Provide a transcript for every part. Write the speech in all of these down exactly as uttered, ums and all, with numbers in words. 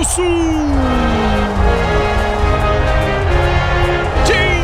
do Sul. Tim!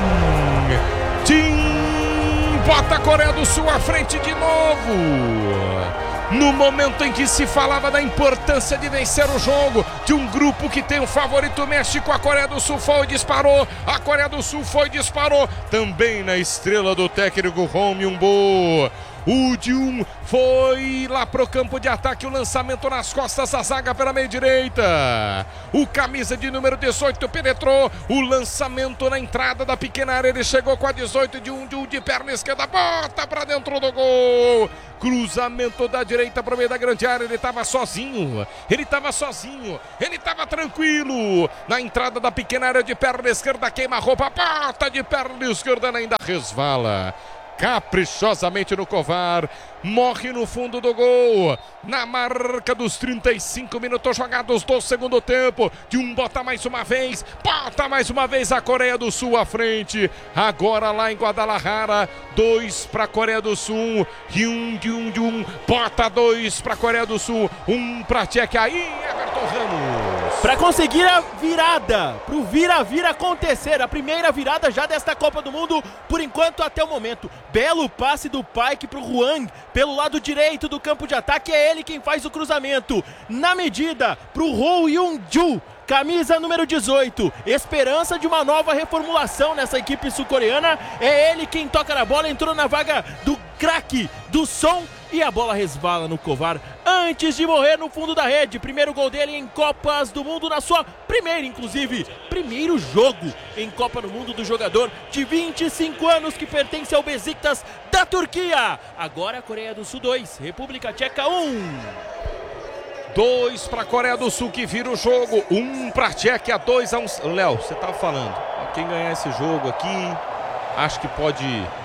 Tim bota a Coreia do Sul à frente de novo. No momento em que se falava da importância de vencer o jogo, de um grupo que tem o favorito México, a Coreia do Sul foi e disparou, a Coreia do Sul foi e disparou, também na estrela do técnico Hong Myung-bo. O Jun foi lá pro campo de ataque, o lançamento nas costas da zaga pela meia direita. O camisa de número dezoito penetrou, o lançamento na entrada da pequena área, ele chegou com a dezoito de um, de um de perna esquerda, bota pra dentro do gol. Cruzamento da direita pro meio da grande área, ele tava sozinho, ele tava sozinho, ele tava tranquilo. Na entrada da pequena área de perna esquerda, queima a roupa, bota de perna esquerda, ainda resvala caprichosamente no covar, morre no fundo do gol, na marca dos trinta e cinco minutos jogados do segundo tempo. De um bota mais uma vez, bota mais uma vez a Coreia do Sul à frente, agora lá em Guadalajara, dois para a Coreia do Sul, Hyun Jun Jun bota dois para a Coreia do Sul, um para a Tchequia, aí Everton Ramos. Para conseguir a virada, para o vira-vira acontecer, a primeira virada já desta Copa do Mundo, por enquanto até o momento. Belo passe do Paik para o Hwang, pelo lado direito do campo de ataque, é ele quem faz o cruzamento. Na medida, para o Ho Young-ju, camisa número dezoito, esperança de uma nova reformulação nessa equipe sul-coreana, é ele quem toca na bola, entrou na vaga do craque, do Son, e a bola resvala no covar antes de morrer no fundo da rede. Primeiro gol dele em Copas do Mundo, na sua primeira, inclusive, primeiro jogo em Copa do Mundo do jogador de vinte e cinco anos que pertence ao Besiktas da Turquia. Agora Coreia do Sul dois, República Tcheca um. dois para a Coreia do Sul que vira o jogo, um para a Tchequia, dois a um. Léo, você estava falando, quem ganhar esse jogo aqui, acho que pode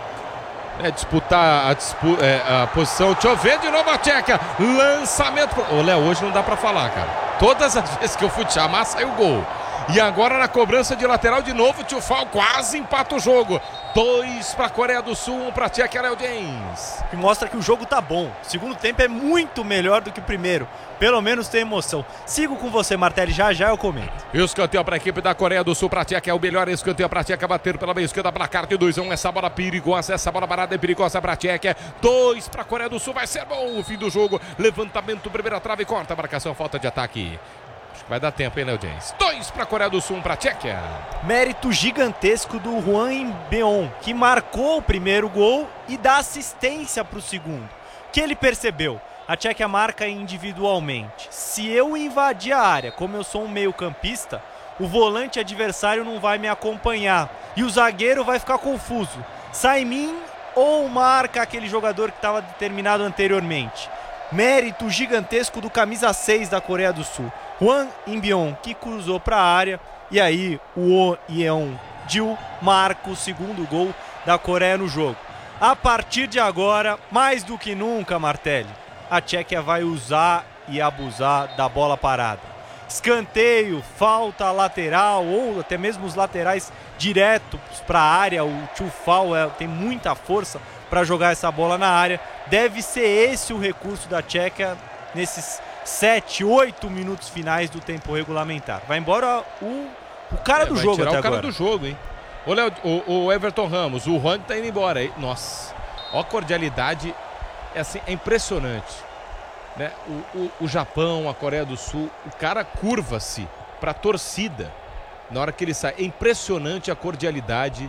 é, disputar a, dispu é, a posição. Deixa eu ver de novo a Tchequia, lançamento. Ô Léo, hoje não dá para falar, cara. Todas as vezes que eu fui te chamar, saiu gol. E agora na cobrança de lateral de novo, o Tio Fal quase empata o jogo. Dois para a Coreia do Sul, um para a Tchequia, Léo James. Que mostra que o jogo tá bom. O segundo tempo é muito melhor do que o primeiro. Pelo menos tem emoção. Sigo com você, Martelli, já já eu comento. Escanteio para a equipe da Coreia do Sul, para a Tchequia, é o melhor escanteio para a Tchequia, bater pela meia esquerda, placar de dois a um. Essa bola perigosa, essa bola parada é perigosa para a Tchequia. dois para a Coreia do Sul, vai ser bom o fim do jogo. Levantamento, primeira trave, corta a marcação, falta de ataque. Vai dar tempo, hein, Léo James? Dois para a Coreia do Sul, um para a Tchequia. Mérito gigantesco do Hwang Beon, que marcou o primeiro gol e dá assistência para o segundo. Que ele percebeu? A Tchequia marca individualmente. Se eu invadir a área, como eu sou um meio campista, o volante adversário não vai me acompanhar. E o zagueiro vai ficar confuso. Sai em mim ou marca aquele jogador que estava determinado anteriormente. Mérito gigantesco do camisa seis da Coreia do Sul, Hwang In-beon, que cruzou para a área, e aí o Oh Yeon-ju marca o segundo gol da Coreia no jogo. A partir de agora, mais do que nunca, Martelli, a Tchequia vai usar e abusar da bola parada. Escanteio, falta lateral ou até mesmo os laterais diretos para a área, o Tio Fal é, tem muita força para jogar essa bola na área. Deve ser esse o recurso da Tchequia nesses sete, oito minutos finais do tempo regulamentar. Vai embora o, o cara é, do jogo até agora. Vai tirar o cara do jogo, hein? Ô, Léo, o, o Everton Ramos, o Hwang tá indo embora, hein? Nossa, ó, a cordialidade é, assim, é impressionante, né? O, o, o Japão, a Coreia do Sul, o cara curva-se pra torcida na hora que ele sai. É impressionante a cordialidade,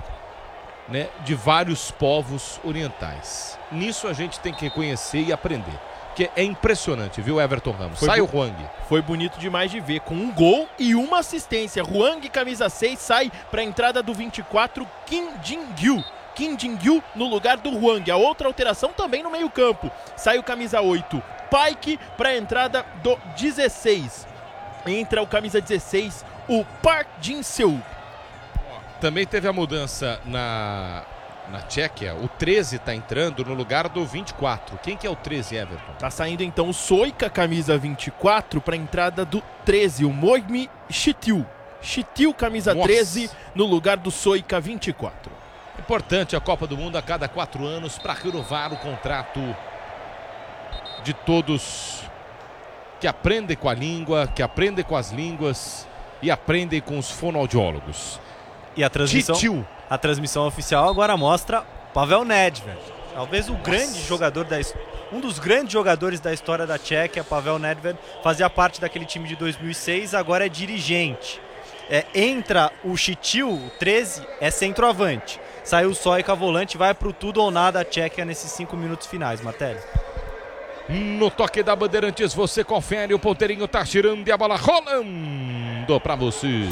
né, de vários povos orientais. Nisso a gente tem que reconhecer e aprender. Que é impressionante, viu, Everton Ramos? Foi sai o Hwang. Foi bonito demais de ver, com um gol e uma assistência. Hwang, camisa seis, sai para a entrada do vinte e quatro, Kim Jin-gyu. Kim Jin-gyu no lugar do Hwang. A outra alteração também no meio campo. Sai o camisa oito, Paik, para a entrada do dezesseis. Entra o camisa dezesseis, o Park Jin-seul. Também teve a mudança na, na Tchequia. O treze está entrando no lugar do vinte e quatro. Quem que é o treze, Everton? Tá saindo então o Soika, camisa vinte e quatro, para a entrada do treze, o Moimi Shitiu. Shitiu, camisa Nossa. treze, no lugar do Soika vinte e quatro. Importante a Copa do Mundo a cada quatro anos para renovar o contrato de todos que aprendem com a língua, que aprendem com as línguas e aprendem com os fonoaudiólogos. E a transmissão, Titio. a transmissão oficial agora mostra Pavel Nedved. Talvez o grande jogador da um dos grandes jogadores da história da Tchequia, Pavel Nedved, fazia parte daquele time de dois mil e seis, agora é dirigente. É, entra o Chitil, o treze, é centroavante. Saiu o Sojka, volante, vai pro tudo ou nada a Tchequia nesses cinco minutos finais, Martelli. No toque da Bandeirantes, você confere, o ponteirinho tá girando e a bola rolando pra você.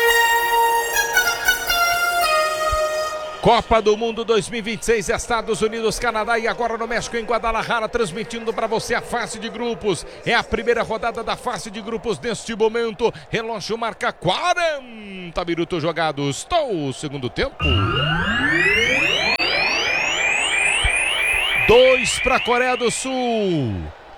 Copa do Mundo dois mil e vinte e seis, Estados Unidos, Canadá e agora no México, em Guadalajara, transmitindo para você a fase de grupos. É a primeira rodada da fase de grupos neste momento. Relógio marca quarenta minutos jogados. Estou o segundo tempo. Dois para a Coreia do Sul.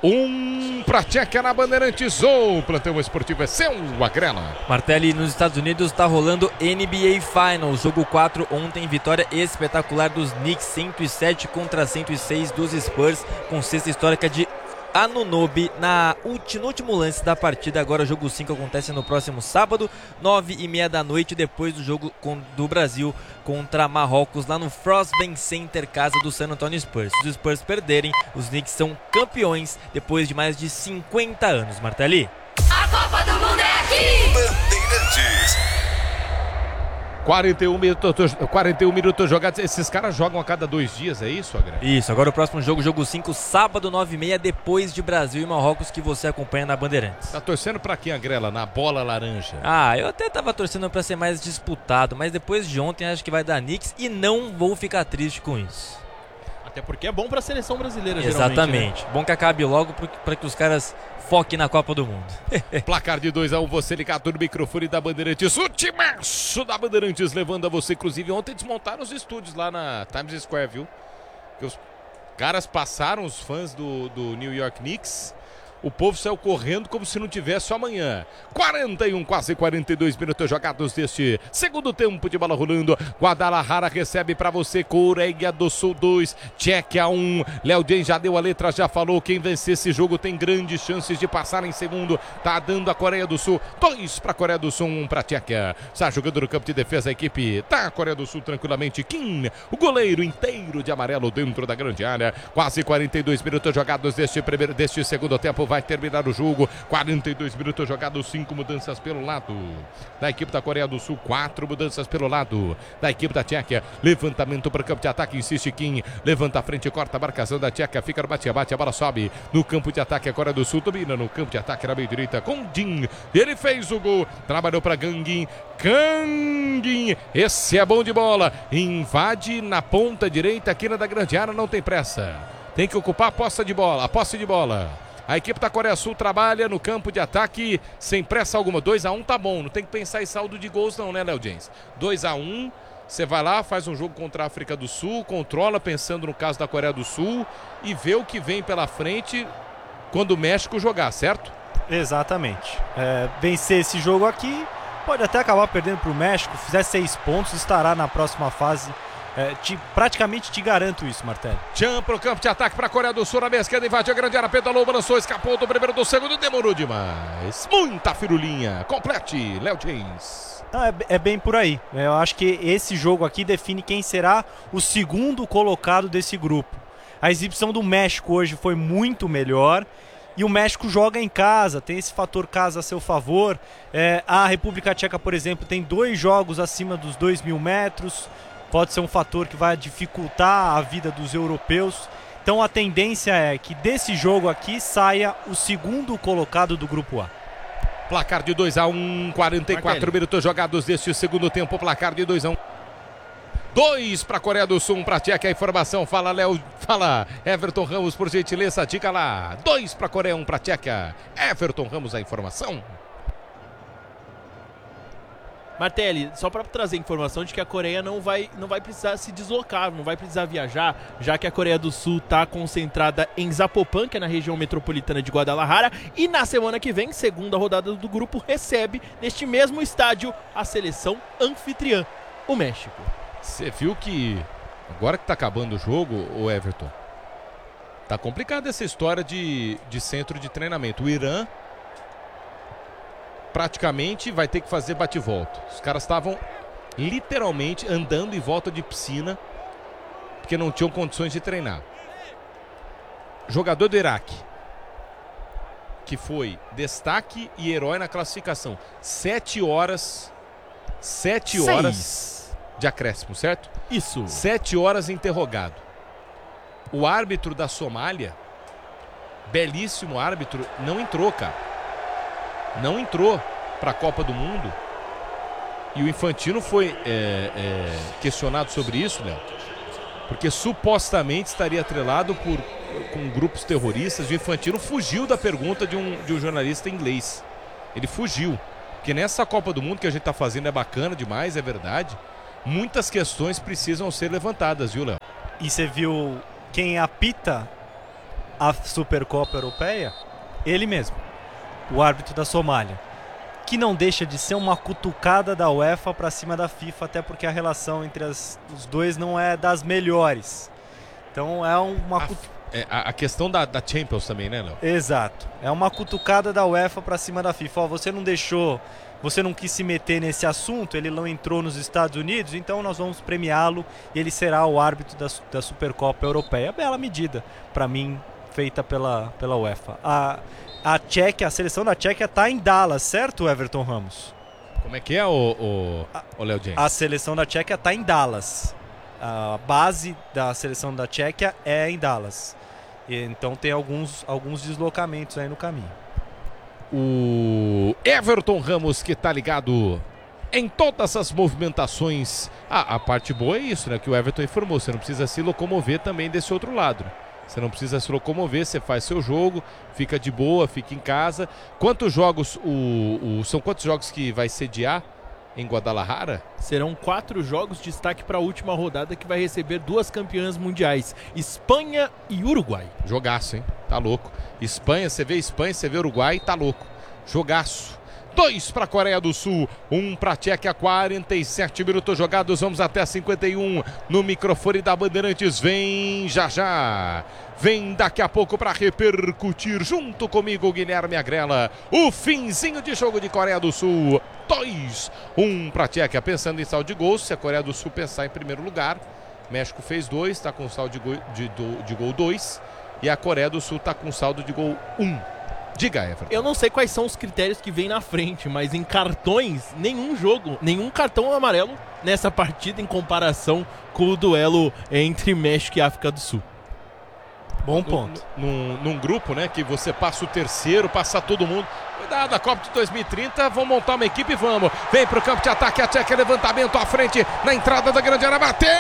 Um para a Tchequia na Bandeirantes. O plantão esportivo é seu, Agrela. Martelli, nos Estados Unidos está rolando N B A Finals. Jogo quatro ontem, vitória espetacular dos Knicks, cento e sete contra cento e seis dos Spurs, com cesta histórica de Anunoby na ulti, no último lance da partida. Agora o jogo cinco acontece no próximo sábado, nove e meia da noite, depois do jogo com, do Brasil contra Marrocos, lá no Frostbank Center, casa do San Antonio Spurs. Se os Spurs perderem, os Knicks são campeões depois de mais de cinquenta anos, Martelli. A Copa do Mundo é aqui! Bandeirantes. quarenta e um minutos, quarenta e um minutos jogados. Esses caras jogam a cada dois dias, é isso, Agrela? Isso, agora o próximo jogo, jogo cinco, sábado, nove e meia, depois de Brasil e Marrocos, que você acompanha na Bandeirantes. Tá torcendo pra quem, Agrela? Na bola laranja? Ah, eu até tava torcendo pra ser mais disputado, mas depois de ontem acho que vai dar Knicks e não vou ficar triste com isso. Até porque é bom pra seleção brasileira, Exatamente. Né? Bom que acabe logo pra que os caras foquem na Copa do Mundo. Placar de dois a um, você ligado no microfone da Bandeirantes. O timaço da Bandeirantes levando a você. Inclusive, ontem desmontaram os estúdios lá na Times Square, viu? Que os caras passaram, os fãs do, do New York Knicks. O povo saiu correndo como se não tivesse amanhã. quarenta e um, quase quarenta e dois minutos jogados deste segundo tempo de bola rolando. Guadalajara recebe para você Coreia do Sul dois, Tchequia um. Léo James já deu a letra, já falou. Quem vencer esse jogo tem grandes chances de passar em segundo. Tá dando a Coreia do Sul. dois para a Coreia do Sul, um para a Tchequia. Está jogando no campo de defesa a equipe da Coreia do Sul tranquilamente. Kim, o goleiro inteiro de amarelo dentro da grande área. Quase quarenta e dois minutos jogados deste, primeiro, deste segundo tempo. Vai terminar o jogo, quarenta e dois minutos jogados, cinco mudanças pelo lado da equipe da Coreia do Sul, quatro mudanças pelo lado da equipe da Tchequia. Levantamento para o campo de ataque, insiste Kim, levanta a frente, corta a marcação da Tchequia, fica no bate-bate, a bola sobe no campo de ataque, a Coreia do Sul domina no campo de ataque na meia direita com Jin, ele fez o gol, trabalhou para Gangin, Gangin, esse é bom de bola, invade na ponta direita, aqui na da grande área, não tem pressa, tem que ocupar a posse de bola, a posse de bola. A equipe da Coreia do Sul trabalha no campo de ataque sem pressa alguma. dois a um tá bom, não tem que pensar em saldo de gols não, né, Léo James? dois a um, você vai lá, faz um jogo contra a África do Sul, controla pensando no caso da Coreia do Sul e vê o que vem pela frente quando o México jogar, certo? Exatamente. É, vencer esse jogo aqui, pode até acabar perdendo para o México, fizer seis pontos, estará na próxima fase. É, te, praticamente te garanto isso, Martelli. Tchan pro campo de ataque para a Coreia do Sul, na meia esquerda, invadiu a grande área, pedalou, balançou, escapou do primeiro, do segundo, demorou demais. Muita firulinha. Complete, Léo James. Ah, é, é bem por aí. Eu acho que esse jogo aqui define quem será o segundo colocado desse grupo. A exibição do México hoje foi muito melhor. E o México joga em casa, tem esse fator casa a seu favor. É, a República Tcheca, por exemplo, tem dois jogos acima dos dois mil metros. Pode ser um fator que vai dificultar a vida dos europeus. Então a tendência é que desse jogo aqui saia o segundo colocado do grupo A. Placar de dois a um, quarenta e quatro Martelli. minutos jogados deste segundo tempo. Placar de dois a um. dois para a Coreia do Sul, um para a Tchequia. A informação, fala Léo, fala Everton Ramos, por gentileza, diga lá. dois para a Coreia, um para a Tchequia. Everton Ramos, a informação. Martelli, só para trazer informação de que a Coreia não vai, não vai precisar se deslocar, não vai precisar viajar, já que a Coreia do Sul está concentrada em Zapopan, que é na região metropolitana de Guadalajara, e na semana que vem, segunda rodada do grupo, recebe neste mesmo estádio a seleção anfitriã, o México. Você viu que agora que tá acabando o jogo, o Everton, tá complicada essa história de, de centro de treinamento. O Irã praticamente vai ter que fazer bate-volta. Os caras estavam literalmente andando em volta de piscina porque não tinham condições de treinar. Jogador do Iraque, que foi destaque e herói na classificação. Sete horas, sete Seis. horas de acréscimo, certo? Isso. Sete horas interrogado. O árbitro da Somália, belíssimo árbitro, não entrou, cara. Não entrou para a Copa do Mundo. E o Infantino foi é, é, questionado sobre isso, Léo, porque supostamente estaria atrelado por, com grupos terroristas. O Infantino fugiu da pergunta de um, de um jornalista inglês. Ele fugiu. Porque nessa Copa do Mundo que a gente está fazendo é bacana demais, é verdade. Muitas questões precisam ser levantadas, viu, Léo? E você viu quem apita a Supercopa Europeia? Ele mesmo, o árbitro da Somália, que não deixa de ser uma cutucada da UEFA para cima da FIFA, até porque a relação entre as, os dois não é das melhores. Então é uma... A, é, a, a questão da, da Champions também, né, Léo? Exato. É uma cutucada da UEFA para cima da FIFA. Ó, você não deixou, você não quis se meter nesse assunto, ele não entrou nos Estados Unidos, então nós vamos premiá-lo e ele será o árbitro da, da Supercopa Europeia. Bela medida, para mim, feita pela, pela UEFA. A, a Tchequia, a seleção da Tchequia está em Dallas, certo, Everton Ramos? Como é que é, o, o, o Léo James? A seleção da Tchequia está em Dallas. A base da seleção da Tchequia é em Dallas. E, então tem alguns, alguns deslocamentos aí no caminho. O Everton Ramos, que tá ligado em todas as movimentações. Ah, a parte boa é isso, né? Que o Everton informou. Você não precisa se locomover também desse outro lado. Você não precisa se locomover, você faz seu jogo, fica de boa, fica em casa. Quantos jogos, o, o, são quantos jogos que vai sediar em Guadalajara? Serão quatro jogos, destaque para a última rodada, que vai receber duas campeãs mundiais, Espanha e Uruguai. Jogaço, hein? Tá louco. Espanha, você vê Espanha, você vê Uruguai, tá louco. Jogaço. Dois para a Coreia do Sul, um para a Tchequia, quarenta e sete minutos jogados, vamos até cinquenta e um no microfone da Bandeirantes. Vem já já, vem daqui a pouco para repercutir junto comigo, Guilherme Agrela, o finzinho de jogo de Coreia do Sul. Dois, um para a Tchequia, pensando em saldo de gols, se a Coreia do Sul pensar em primeiro lugar. México fez dois, está com saldo de gol, de, de gol dois, e a Coreia do Sul está com saldo de gol um. Diga, Everton. Eu não sei quais são os critérios que vêm na frente, mas em cartões, nenhum jogo, nenhum cartão amarelo nessa partida em comparação com o duelo entre México e África do Sul. Bom ponto. Num, num grupo, né, que você passa o terceiro, passa todo mundo. Cuidado, a Copa de dois mil e trinta, vamos montar uma equipe, vamos. Vem pro campo de ataque, a Tchequia, levantamento à frente, na entrada da grande área, bateu!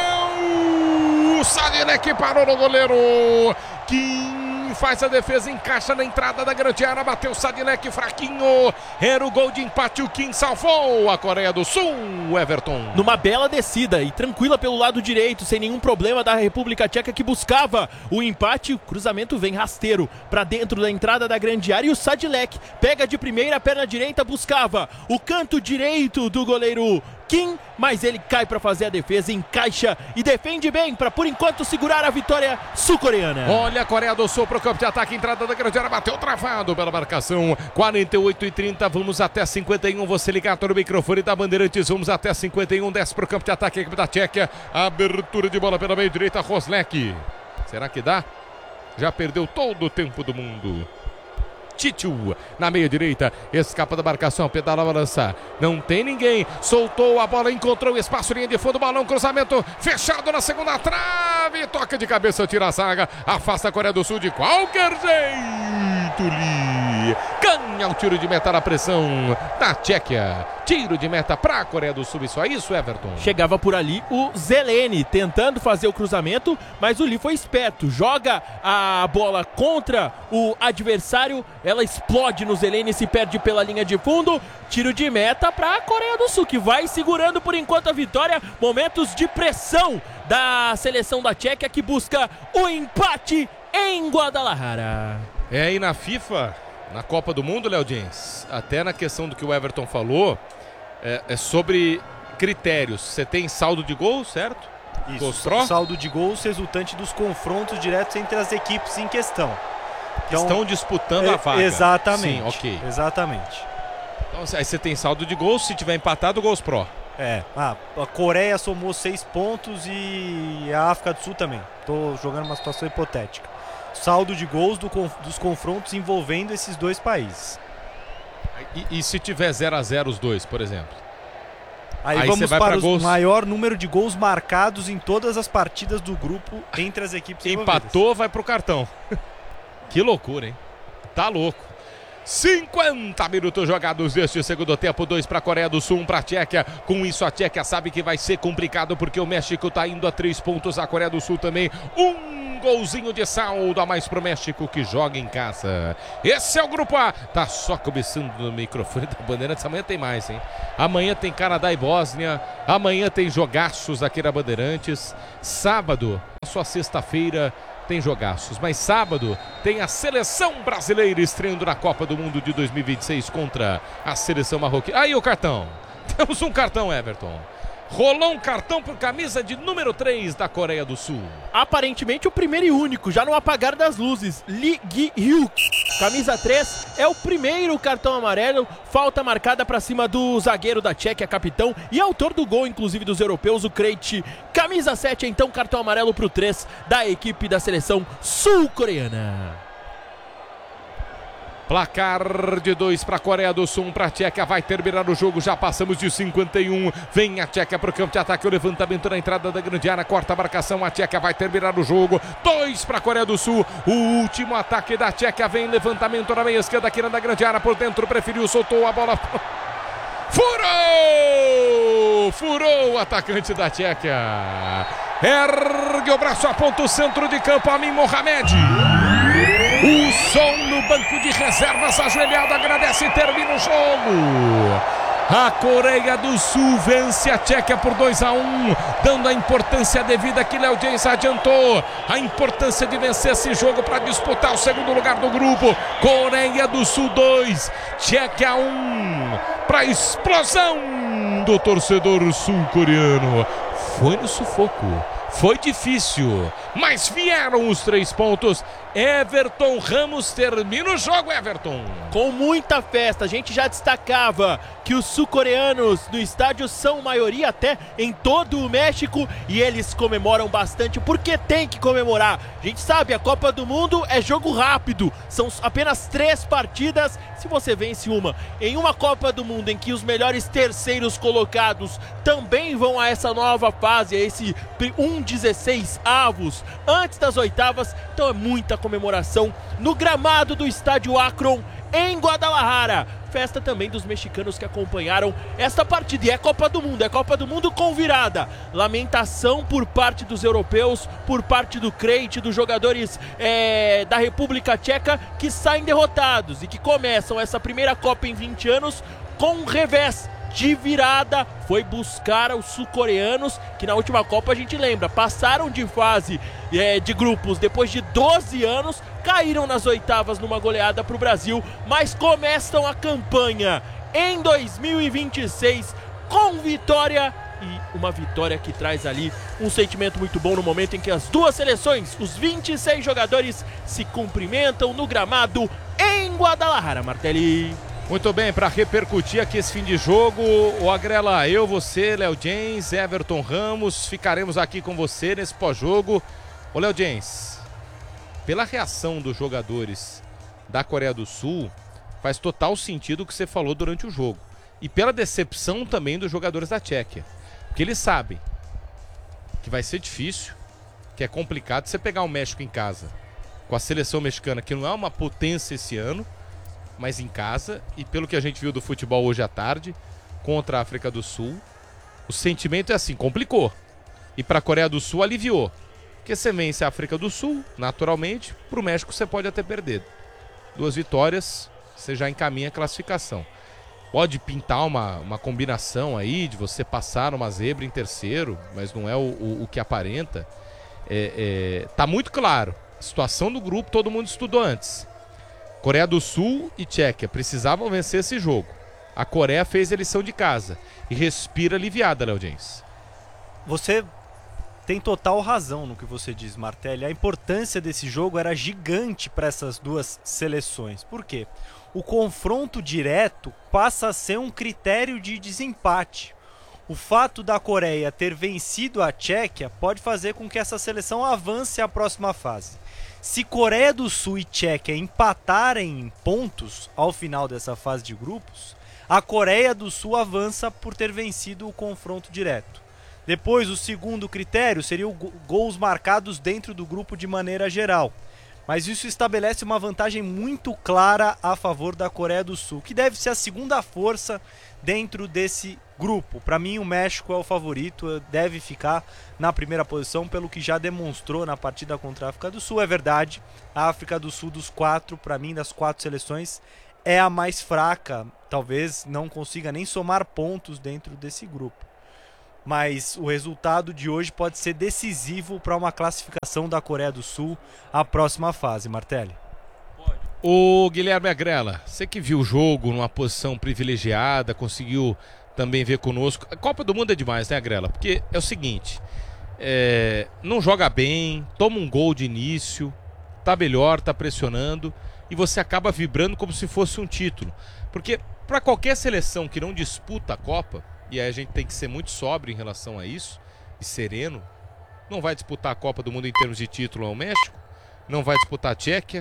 O Sadilek parou no goleiro. Kim faz a defesa, encaixa na entrada da grande área, bateu o Sadilek fraquinho, era o gol de empate, o Kim salvou a Coreia do Sul, Everton. Numa bela descida e tranquila pelo lado direito, sem nenhum problema da República Tcheca, que buscava o empate. O cruzamento vem rasteiro para dentro da entrada da grande área e o Sadilek pega de primeira, perna direita, buscava o canto direito do goleiro Kim, mas ele cai para fazer a defesa, encaixa e defende bem para, por enquanto, segurar a vitória sul-coreana. Olha a Coreia do Sul pro campo de ataque, entrada da grande área, bateu travado pela marcação, quarenta e oito e trinta, vamos até cinquenta e um, você ligado no microfone da Bandeirantes, vamos até cinquenta e um, desce pro campo de ataque, equipe da Tchequia, abertura de bola pela meio direita, Roslek, será que dá? Já perdeu todo o tempo do mundo. Tchitiu, na meia direita, escapa da marcação, pedala a balança, não tem ninguém, soltou a bola, encontrou espaço, linha de fundo, balão, cruzamento, fechado na segunda trave, toca de cabeça, tira a zaga, afasta a Coreia do Sul de qualquer jeito, Li, ganha o tiro de meta na pressão da Tchequia, tiro de meta para a Coreia do Sul, isso é isso, Everton? Chegava por ali o Zeleny tentando fazer o cruzamento, mas o Li foi esperto, joga a bola contra o adversário, ela explode no Zeleny e se perde pela linha de fundo. Tiro de meta para a Coreia do Sul, que vai segurando por enquanto a vitória. Momentos de pressão da seleção da Tchequia, que busca o empate em Guadalajara. É, e na FIFA, na Copa do Mundo, Léo James, até na questão do que o Everton falou, é, é sobre critérios. Você tem saldo de gol, certo? Isso, Mostrou? saldo de gols resultante dos confrontos diretos entre as equipes em questão. Que então, estão disputando é, a vaga. Exatamente. Sim, ok. Exatamente. Então aí você tem saldo de gols, se tiver empatado, gols pró. É, ah, a Coreia somou seis pontos e a África do Sul também. Tô jogando uma situação hipotética. Saldo de gols do, dos confrontos envolvendo esses dois países. E, e se tiver zero a zero os dois, por exemplo? Aí, Aí vamos vai para pra o gols... maior número de gols marcados em todas as partidas do grupo entre as equipes envolvidas. Empatou, vai pro cartão. Que loucura, hein? Tá louco. cinquenta minutos jogados deste segundo tempo, dois para a Coreia do Sul, um para a Tchequia. Com isso a Tchequia sabe que vai ser complicado porque o México tá indo a três pontos, a Coreia do Sul também. Um golzinho de saldo a mais pro México que joga em casa. Esse é o grupo A. Tá só começando no microfone da Bandeirantes. Amanhã tem mais, hein? Amanhã tem Canadá e Bósnia. Amanhã tem jogaços aqui na Bandeirantes. Sábado, só sexta-feira, tem jogaços, mas sábado tem a seleção brasileira estreando na Copa do Mundo de dois mil e vinte e seis contra a seleção marroquina. Aí o cartão, temos um cartão, Everton. Rolou um cartão por camisa de número três da Coreia do Sul. Aparentemente o primeiro e único, já no apagar das luzes, Lee Gi-hyuk. Camisa três é o primeiro cartão amarelo, falta marcada para cima do zagueiro da Tchequia, capitão e autor do gol, inclusive dos europeus, o Krejci. Camisa sete, então, cartão amarelo para o três da equipe da seleção sul-coreana. Placar de dois para a Coreia do Sul, um para a Tchequia, vai terminar o jogo, já passamos de cinquenta e um, vem a Tchequia para o campo de ataque, o levantamento na entrada da grande área, corta a marcação, a Tchequia vai terminar o jogo, dois para a Coreia do Sul, o último ataque da Tchequia, vem levantamento na meia esquerda aqui na da grande área, por dentro preferiu, soltou a bola, furou, furou o atacante da Tchequia, ergue o braço, aponta o centro de campo, Amin Mohamed. O som no banco de reservas, ajoelhado, agradece e termina o jogo. A Coreia do Sul vence a Tchequia por dois a um, dando a importância devida que Léo James adiantou. A importância de vencer esse jogo para disputar o segundo lugar do grupo. Coreia do Sul dois, Tchequia um, para explosão do torcedor sul-coreano. Foi no sufoco. Foi difícil, mas vieram os três pontos. Everton Ramos termina o jogo, Everton. Com muita festa, a gente já destacava que os sul-coreanos no estádio são maioria até em todo o México e eles comemoram bastante porque tem que comemorar. A gente sabe, a Copa do Mundo é jogo rápido, são apenas três partidas. Se você vence uma em uma Copa do Mundo em que os melhores terceiros colocados também vão a essa nova fase, a esse um dezesseis avos antes das oitavas, então é muita comemoração no gramado do estádio Akron em Guadalajara. Festa também dos mexicanos que acompanharam esta partida. E é Copa do Mundo, é Copa do Mundo com virada. Lamentação por parte dos europeus, por parte do Krejci, dos jogadores é, da República Tcheca que saem derrotados e que começam essa primeira Copa em vinte anos com um revés. De virada, foi buscar os sul-coreanos, que na última Copa a gente lembra, passaram de fase é, de grupos depois de doze anos, caíram nas oitavas numa goleada para o Brasil, mas começam a campanha em dois mil e vinte e seis com vitória, e uma vitória que traz ali um sentimento muito bom no momento em que as duas seleções, os vinte e seis jogadores, se cumprimentam no gramado em Guadalajara, Martelli. Muito bem, para repercutir aqui esse fim de jogo, o Agrela, eu, você, Léo James, Everton Ramos, ficaremos aqui com você nesse pós-jogo. Ô Léo James, pela reação dos jogadores da Coreia do Sul, faz total sentido o que você falou durante o jogo. E pela decepção também dos jogadores da Tchequia, porque eles sabem que vai ser difícil, que é complicado você pegar o México em casa, com a seleção mexicana, que não é uma potência esse ano, mas em casa, e pelo que a gente viu do futebol hoje à tarde, contra a África do Sul, o sentimento é assim, complicou. E para a Coreia do Sul aliviou. Porque você vence a África do Sul, naturalmente, para o México você pode até perder. Duas vitórias, você já encaminha a classificação. Pode pintar uma, uma combinação aí de você passar uma zebra em terceiro, mas não é o, o, o que aparenta. É, é, tá muito claro. A situação do grupo todo mundo estudou antes. Coreia do Sul e Tchequia precisavam vencer esse jogo. A Coreia fez a lição de casa e respira aliviada, Léo James. Você tem total razão no que você diz, Martelli. A importância desse jogo era gigante para essas duas seleções. Por quê? o confronto direto passa a ser um critério de desempate. O fato da Coreia ter vencido a Tchequia pode fazer com que essa seleção avance à próxima fase. Se Coreia do Sul e Tchequia empatarem em pontos ao final dessa fase de grupos, a Coreia do Sul avança por ter vencido o confronto direto. Depois, o segundo critério seria o gols marcados dentro do grupo de maneira geral. Mas isso estabelece uma vantagem muito clara a favor da Coreia do Sul, que deve ser a segunda força dentro desse grupo. Para mim, o México é o favorito, deve ficar na primeira posição, pelo que já demonstrou na partida contra a África do Sul. É verdade, a África do Sul dos quatro, para mim, das quatro seleções, é a mais fraca. Talvez não consiga nem somar pontos dentro desse grupo. Mas o resultado de hoje pode ser decisivo para uma classificação da Coreia do Sul à próxima fase, Martelli. O Guilherme Agrela, você que viu o jogo numa posição privilegiada, conseguiu também ver conosco. A Copa do Mundo é demais, né, Agrela? Porque é o seguinte, é, não joga bem, toma um gol de início, tá melhor, tá pressionando, e você acaba vibrando como se fosse um título. Porque para qualquer seleção que não disputa a Copa, e aí a gente tem que ser muito sóbrio em relação a isso, e sereno, não vai disputar a Copa do Mundo em termos de título ao México, não vai disputar a Tchequia,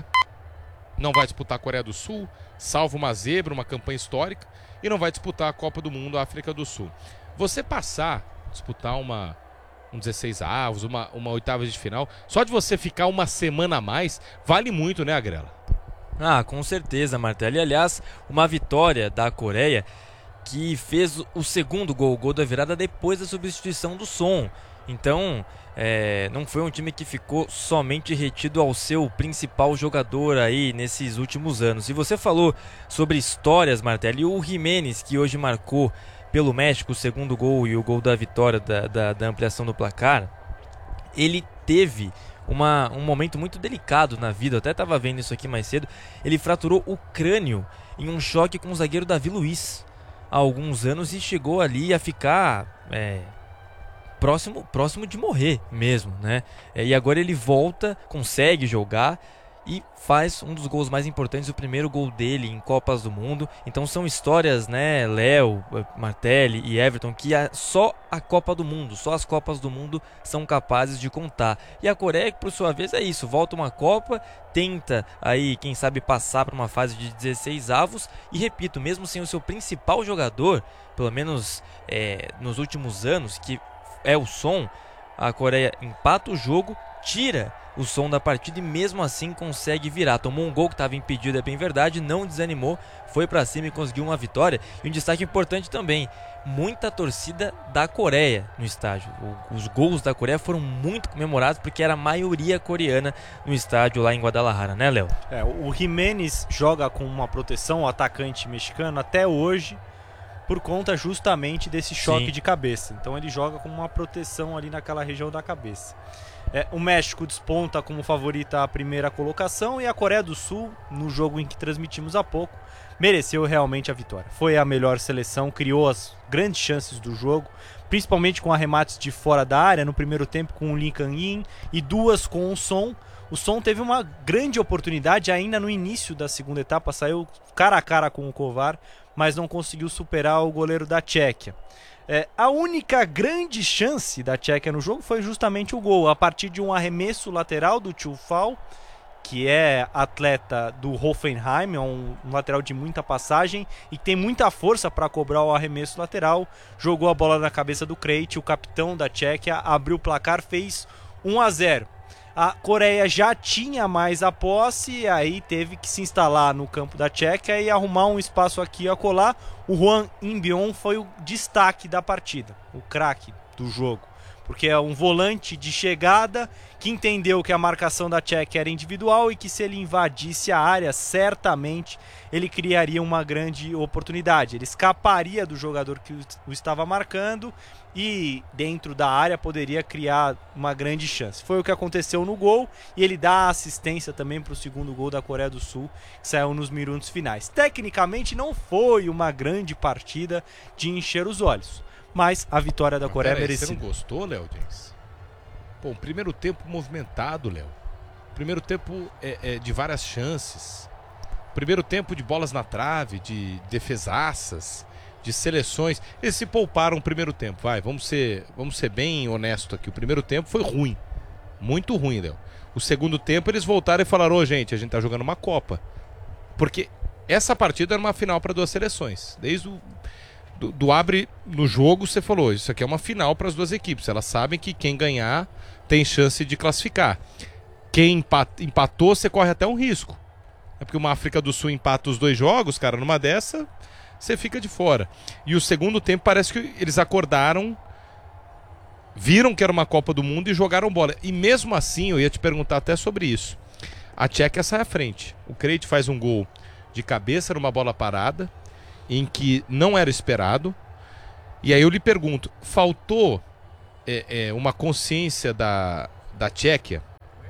não vai disputar a Coreia do Sul, salvo uma zebra, uma campanha histórica, e não vai disputar a Copa do Mundo, a África do Sul. Você passar, disputar uma, um dezesseis avos, uma, uma oitava de final, só de você ficar uma semana a mais, vale muito, né, Agrela? Ah, com certeza, Martelli. Aliás, uma vitória da Coreia que fez o segundo gol, o gol da virada, depois da substituição do Son. Então, é, não foi um time que ficou somente retido ao seu principal jogador aí nesses últimos anos. E você falou sobre histórias, Martelli, o Jiménez, que hoje marcou pelo México o segundo gol e o gol da vitória da, da, da ampliação do placar, ele teve uma, um momento muito delicado na vida. Eu até estava vendo isso aqui mais cedo. Ele fraturou o crânio em um choque com o zagueiro Davi Luiz há alguns anos e chegou ali a ficar é, próximo, próximo de morrer mesmo, né? É, e agora ele volta, consegue jogar e faz um dos gols mais importantes, o primeiro gol dele em Copas do Mundo. Então são histórias, né, Léo, Martelli e Everton, que a, só a Copa do Mundo, só as Copas do Mundo são capazes de contar. E a Coreia, por sua vez, é isso, volta uma Copa, tenta aí, quem sabe, passar para uma fase de dezesseis avos, e repito, mesmo sem o seu principal jogador, pelo menos é, nos últimos anos, que é o Son, a Coreia empata o jogo, tira o Son da partida e mesmo assim consegue virar. Tomou um gol que estava impedido, é bem verdade, não desanimou, foi para cima e conseguiu uma vitória. E um destaque importante também, muita torcida da Coreia no estádio. O, os gols da Coreia foram muito comemorados porque era a maioria coreana no estádio lá em Guadalajara, né, Léo? É, o Jiménez joga com uma proteção, o atacante mexicano, até hoje, por conta justamente desse choque Sim. de cabeça. Então ele joga com uma proteção ali naquela região da cabeça. É, o México desponta como favorita à primeira colocação e a Coreia do Sul, no jogo em que transmitimos há pouco, mereceu realmente a vitória. Foi a melhor seleção, criou as grandes chances do jogo, principalmente com arremates de fora da área, no primeiro tempo com o Lee Kang-in e duas com o Son. O Son teve uma grande oportunidade ainda no início da segunda etapa, saiu cara a cara com o Kovar, mas não conseguiu superar o goleiro da Tchequia. É, a única grande chance da Tchequia no jogo foi justamente o gol, a partir de um arremesso lateral do Tchufal, que é atleta do Hoffenheim, é um, um lateral de muita passagem e que tem muita força para cobrar o arremesso lateral. Jogou a bola na cabeça do Krejci, o capitão da Tchequia, abriu o placar, fez um a zero. A Coreia já tinha mais a posse e aí teve que se instalar no campo da Tchequia e arrumar um espaço aqui e acolá. O Hwang In-beom foi o destaque da partida, o craque do jogo, porque é um volante de chegada que entendeu que a marcação da Tchequia era individual e que se ele invadisse a área, certamente ele criaria uma grande oportunidade. Ele escaparia do jogador que o estava marcando e dentro da área poderia criar uma grande chance. Foi o que aconteceu no gol e ele dá assistência também para o segundo gol da Coreia do Sul, que saiu nos minutos finais. Tecnicamente não foi uma grande partida de encher os olhos, mas a vitória da Coreia é merecida. Você não gostou, Léo James? Pô, um primeiro tempo movimentado, Léo. Primeiro tempo é, é, de várias chances. primeiro tempo de bolas na trave, de defesaças, de seleções. Eles se pouparam o primeiro tempo, vai, vamos ser, vamos ser bem honesto aqui. O primeiro tempo foi ruim, muito ruim, Léo. O segundo tempo eles voltaram e falaram, ô gente, a gente tá jogando uma Copa. Porque essa partida era uma final para duas seleções. Desde o do, do abre no jogo, você falou, isso aqui é uma final para as duas equipes. Elas sabem que quem ganhar tem chance de classificar. Quem empatou, você corre até um risco. É porque uma África do Sul empata os dois jogos, cara, numa dessa, você fica de fora. E o segundo tempo parece que eles acordaram, viram que era uma Copa do Mundo e jogaram bola. E mesmo assim, eu ia te perguntar até sobre isso. A Tchequia sai à frente. O Krejci faz um gol de cabeça numa bola parada, em que não era esperado. E aí eu lhe pergunto, faltou é, é, uma consciência da, da Tchequia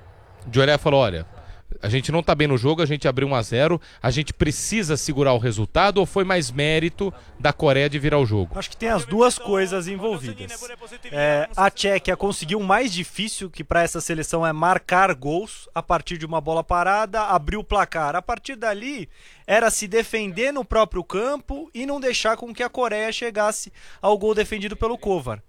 de olhar e falar, olha, a gente não tá bem no jogo, a gente abriu um a zero, a gente precisa segurar o resultado, ou foi mais mérito da Coreia de virar o jogo? Acho que tem as duas coisas envolvidas. É, a Tchequia conseguiu o mais difícil, que para essa seleção é marcar gols a partir de uma bola parada, abriu o placar. A partir dali, era se defender no próprio campo e não deixar com que a Coreia chegasse ao gol defendido pelo Kovar.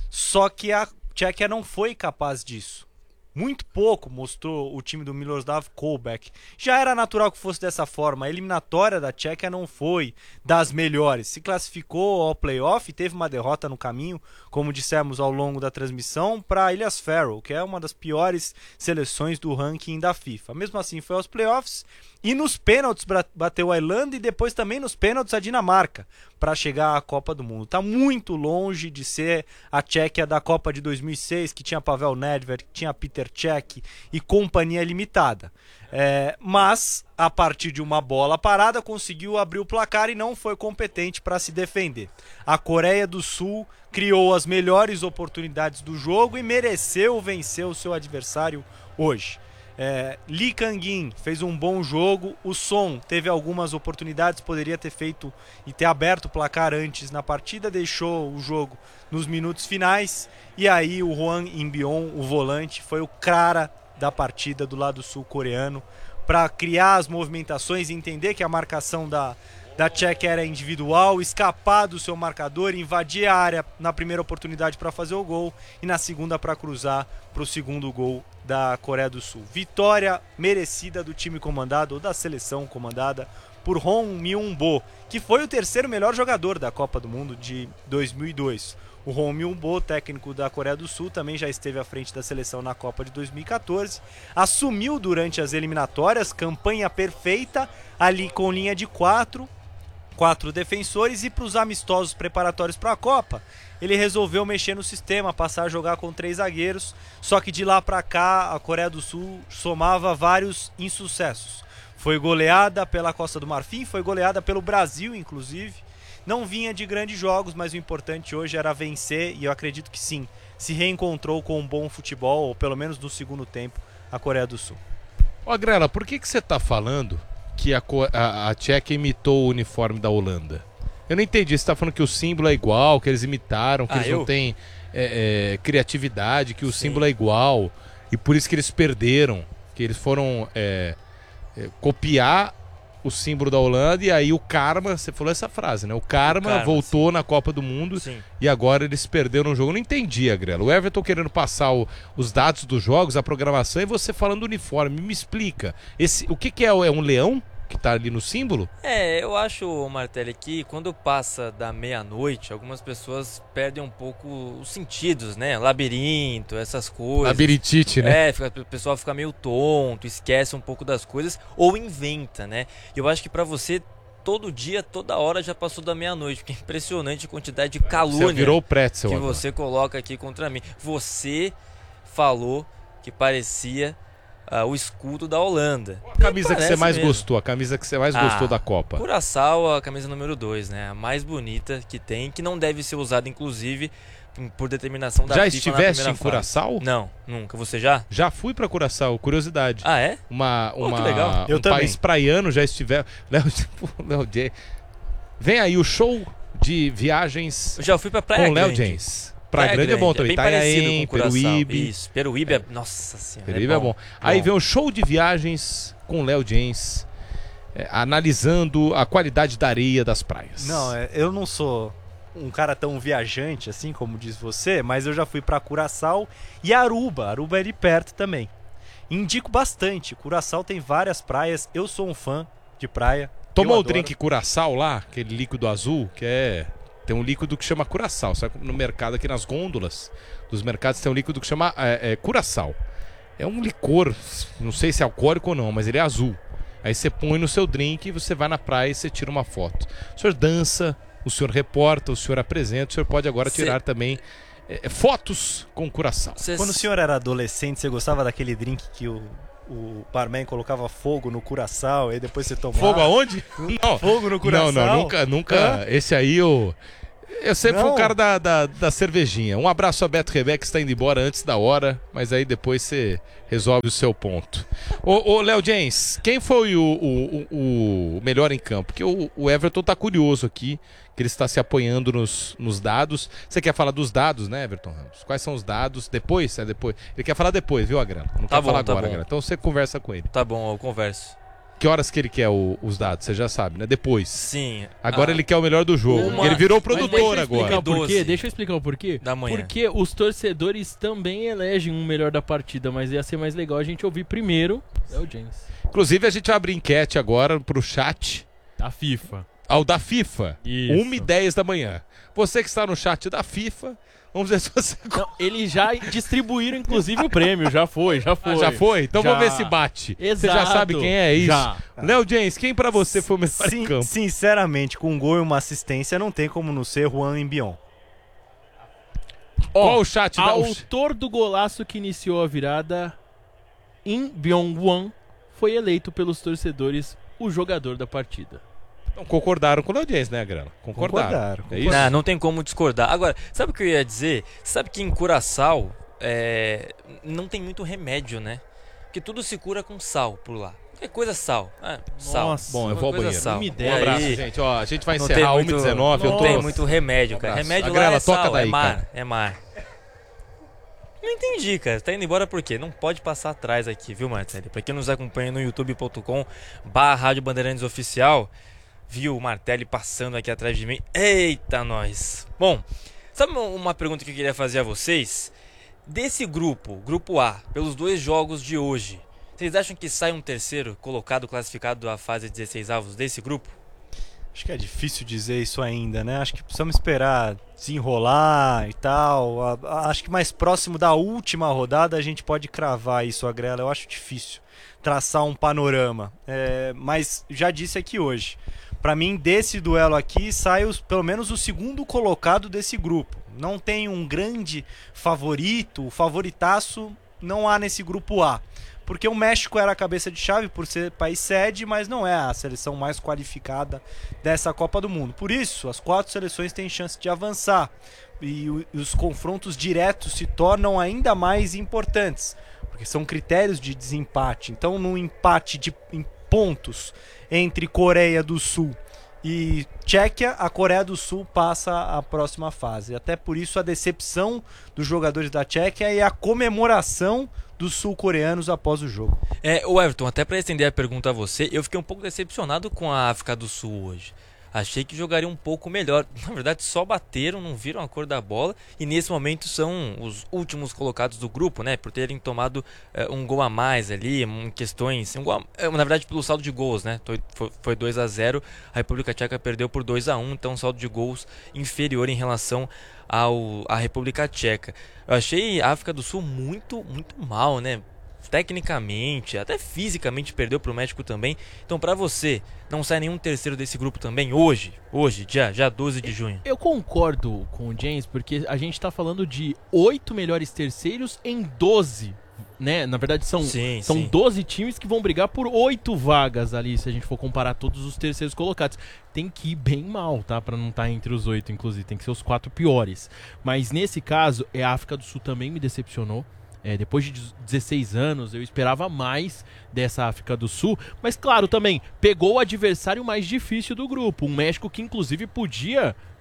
Só que a Tchequia não foi capaz disso. Muito pouco mostrou o time do Miroslav Kolbek. Já era natural que fosse dessa forma. A eliminatória da Tchequia não foi das melhores. Se classificou ao playoff e teve uma derrota no caminho, como dissemos ao longo da transmissão, para Ilhas Faroe, que é uma das piores seleções do ranking da FIFA. Mesmo assim foi aos playoffs e nos pênaltis bateu a Irlanda e depois também nos pênaltis a Dinamarca para chegar à Copa do Mundo. Está muito longe de ser a Tchequia da Copa de dois mil e seis, que tinha Pavel Nedved, que tinha Peter Cech e companhia limitada. É, mas, a partir de uma bola parada, conseguiu abrir o placar e não foi competente para se defender. A Coreia do Sul criou as melhores oportunidades do jogo e mereceu vencer o seu adversário hoje. É, Lee Kang-in fez um bom jogo, o Son teve algumas oportunidades, poderia ter feito e ter aberto o placar antes na partida, deixou o jogo nos minutos finais, e aí o Hwang In-beom, o volante, foi o cara da partida do lado sul-coreano para criar as movimentações e entender que a marcação da, da Tchequia era individual, escapar do seu marcador, invadir a área na primeira oportunidade para fazer o gol e na segunda para cruzar para o segundo gol da Coreia do Sul. Vitória merecida do time comandado, ou da seleção comandada por Hong Myung-bo, que foi o terceiro melhor jogador da Copa do Mundo de dois mil e dois. O Hong Myung-bo, técnico da Coreia do Sul, também já esteve à frente da seleção na Copa de dois mil e quatorze. Assumiu durante as eliminatórias, campanha perfeita, ali com linha de quatro, quatro defensores, e para os amistosos preparatórios para a Copa, ele resolveu mexer no sistema, passar a jogar com três zagueiros, só que de lá para cá a Coreia do Sul somava vários insucessos. Foi goleada pela Costa do Marfim, foi goleada pelo Brasil, inclusive. Não vinha de grandes jogos, mas o importante hoje era vencer, e eu acredito que sim, se reencontrou com um bom futebol, ou pelo menos no segundo tempo, a Coreia do Sul. Ó, Grela, por que, que você está falando que a, a, a Tchequia imitou o uniforme da Holanda? Eu não entendi, você está falando que o símbolo é igual, que eles imitaram, que ah, eles eu? não têm é, é, criatividade, que o Sim. símbolo é igual, e por isso que eles perderam, que eles foram é, é, copiar o símbolo da Holanda, e aí o karma, você falou essa frase, né? O karma, o karma voltou sim. na Copa do Mundo, sim. e agora eles perderam o jogo. Eu não entendi, Agrela. O Everton querendo passar o, os dados dos jogos, a programação, e você falando do uniforme. Me explica. Esse, o que, que é? É um leão que tá ali no símbolo? É, eu acho, Martelli, que quando passa da meia-noite, algumas pessoas perdem um pouco os sentidos, né? Labirinto, essas coisas. Labirintite, né? É, fica, o pessoal fica meio tonto, esquece um pouco das coisas ou inventa, né? Eu acho que pra você, todo dia, toda hora já passou da meia-noite, porque é impressionante a quantidade de calúnia você virou o pretzel que agora. Você coloca aqui contra mim. Você falou que parecia Uh, o escudo da Holanda. A camisa que você mais mesmo. gostou, a camisa que você mais ah, gostou da Copa? Curaçao, a camisa número dois, né? A mais bonita que tem, que não deve ser usada, inclusive, por determinação da já FIFA. Já estiveste em fase. Curaçao? Não, nunca. Você já? Já fui pra Curaçao, curiosidade. Ah, é? Uma, uma, oh, que legal. Um Eu país também. praiano, já estiver... Léo, Léo J. Vem aí o show de viagens Eu já fui pra Praia com Léo Grande. James. Praia Grande é bom também. É bem parecido Itanhaém, com Curaçao. Peruíbe. Isso, Peruíbe é... Nossa senhora, Peruíbe é bom. é bom. Aí bom. vem o show de viagens com Léo James. é, analisando a qualidade da areia das praias. Não, é, eu não sou um cara tão viajante assim como diz você, mas eu já fui para Curaçao e Aruba. Aruba é ali perto também. Indico bastante. Curaçao tem várias praias. Eu sou um fã de praia. Tomou eu o drink Curaçao lá, aquele líquido azul, que é... Tem um líquido que chama Curaçao. Sabe, no mercado aqui nas gôndolas dos mercados tem um líquido que chama é, é, Curaçao. É um licor, não sei se é alcoólico ou não, mas ele é azul. Aí você põe no seu drink e você vai na praia e você tira uma foto. O senhor dança, o senhor reporta, o senhor apresenta, o senhor pode agora Cê... tirar também é, fotos com Curaçao. Cê... Quando o senhor era adolescente, você gostava daquele drink que o, o barman colocava fogo no Curaçao e depois você tomava? Fogo aonde? Não. Fogo no Curaçao? Não, não, nunca, nunca. Hã? Esse aí eu... Eu sempre Não. fui o cara da, da, da cervejinha. Um abraço a Beto Rebeca, que está indo embora antes da hora, mas aí depois você resolve o seu ponto. Ô, ô Léo James, quem foi o, o, o, o melhor em campo? Porque o, o Everton tá curioso aqui, que ele está se apoiando nos, nos dados. Você quer falar dos dados, né, Everton Ramos? Quais são os dados? Depois? É depois. Ele quer falar depois, viu, Agrano? Não Tá quer bom, falar tá agora, bom. Agrano. Então você conversa com ele. Tá bom, eu converso. Que horas que ele quer o- os dados? Você já sabe, né? Depois. Sim. Agora ah, ele quer o melhor do jogo. Uma- Ele virou Mas deixa produtor eu explicar agora. o porquê, doze deixa eu explicar o porquê. da manhã. Porque os torcedores também elegem um melhor da partida, mas ia ser mais legal a gente ouvir primeiro é o James. Inclusive, a gente abre enquete agora pro chat Da FIFA. ao da FIFA. Isso. uma e dez da manhã. Você que está no chat da FIFA, vamos ver se você... Não, eles já distribuíram, inclusive, o prêmio. Já foi, já foi. Ah, já foi? Então Já. vamos ver se bate. Você já Exato. sabe quem é isso? Já. Léo James, quem pra você foi o melhor Sin- em campo? Sinceramente, com um gol e uma assistência, não tem como não ser Juan Embion. Ó, Qual o chat da... o- autor do golaço que iniciou a virada, Im Byung-won, foi eleito pelos torcedores o jogador da partida. Não concordaram com o Léo James, né, Grana? Concordaram. Concordaram, É isso? Não, não tem como discordar. Agora, sabe o que eu ia dizer? Sabe que em Curaçao é, não tem muito remédio, né? Porque tudo se cura com sal por lá. É coisa sal. Ah, sal. Nossa, Bom, eu Uma vou ao coisa banheiro. sal. Uma Um ideia. abraço, Aí, gente. Ó, a gente vai não encerrar a tem uma e dezenove. Eu Não tô... tem muito remédio, Um cara. abraço. Remédio Agrela, lá é toca sal, daí, é mar, cara. é mar. Não entendi, cara. Tá indo embora por quê? Não pode passar atrás aqui, viu, Martelli? Pra quem nos acompanha no youtube ponto com barra Rádio Bandeirantes Oficial, viu o Martelli passando aqui atrás de mim. Eita, nós! Bom, sabe uma pergunta que eu queria fazer a vocês? Desse grupo, grupo A, pelos dois jogos de hoje, vocês acham que sai um terceiro colocado, classificado à fase dezesseis avos desse grupo? Acho que é difícil dizer isso ainda, né? Acho que precisamos esperar desenrolar e tal. A- a- Acho que mais próximo da última rodada a gente pode cravar isso, Agrela. Eu acho difícil traçar um panorama. É, mas já disse aqui hoje. Pra mim, desse duelo aqui, sai os- pelo menos o segundo colocado desse grupo. Não tem um grande favorito, o favoritaço não há nesse grupo A. Porque o México era a cabeça de chave por ser país sede, mas não é a seleção mais qualificada dessa Copa do Mundo. Por isso, as quatro seleções têm chance de avançar. E, o- e os confrontos diretos se tornam ainda mais importantes, porque são critérios de desempate. Então, no empate de em pontos entre Coreia do Sul e Tchequia, a Coreia do Sul passa a próxima fase. Até por isso a decepção dos jogadores da Tchequia e a comemoração dos sul-coreanos após o jogo. É, o Everton, até para estender a pergunta a você, eu fiquei um pouco decepcionado com a África do Sul hoje. Achei que jogaria um pouco melhor. Na verdade, só bateram, não viram a cor da bola. E nesse momento são os últimos colocados do grupo, né? Por terem tomado eh, um gol a mais ali, em questões... Um gol a- eh, na verdade, pelo saldo de gols, né? Foi- Foi, foi dois a zero. A República Tcheca perdeu por dois a um. Então, um saldo de gols inferior em relação ao, à República Tcheca. Eu achei a África do Sul muito, muito mal, né? Tecnicamente, até fisicamente perdeu para o México também. Então, para você, não sai nenhum terceiro desse grupo também hoje, hoje, já, já doze de junho. Eu concordo com o James, porque a gente tá falando de oito melhores terceiros em doze, né? Na verdade, são, Sim, são sim. doze times que vão brigar por oito vagas ali, se a gente for comparar todos os terceiros colocados. Tem que ir bem mal, tá? Pra não estar entre os oito, inclusive. Tem que ser os quatro piores. Mas nesse caso, é, a África do Sul também me decepcionou. É, depois de dezesseis anos, eu esperava mais dessa África do Sul. Mas claro, também, pegou o adversário mais difícil do grupo. Um México que inclusive podia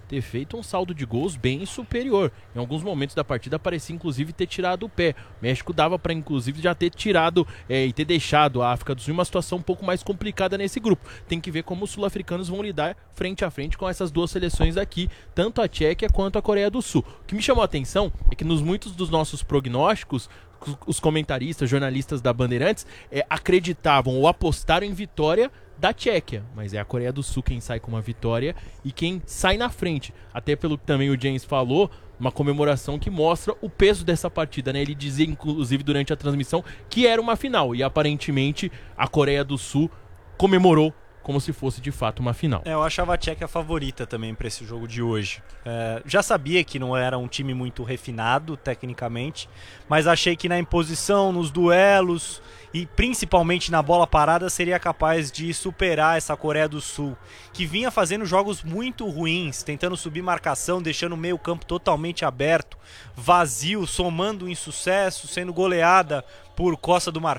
ter feito um saldo de gols bem superior. Em alguns momentos da partida parecia inclusive ter tirado o pé. O México dava para inclusive já ter tirado é, e ter deixado a África do Sul em uma situação um pouco mais complicada nesse grupo. Tem que ver como os sul-africanos vão lidar frente a frente com essas duas seleções aqui, tanto a Tchequia quanto a Coreia do Sul. O que me chamou a atenção é que nos muitos dos nossos prognósticos, os comentaristas, jornalistas da Bandeirantes é, acreditavam ou apostaram em vitória da Tchequia, mas é a Coreia do Sul quem sai com uma vitória e quem sai na frente, até pelo que também o James falou, uma comemoração que mostra o peso dessa partida, né? Ele dizia inclusive durante a transmissão que era uma final e aparentemente a Coreia do Sul comemorou como se fosse de fato uma final. É, eu achava a Tchequia favorita também para esse jogo de hoje. É, já sabia que não era um time muito refinado tecnicamente, mas achei que na imposição, nos duelos e principalmente na bola parada seria capaz de superar essa Coreia do Sul, que vinha fazendo jogos muito ruins, tentando subir marcação, deixando o meio campo totalmente aberto, vazio, somando insucesso, sendo goleada por Costa do Marfim.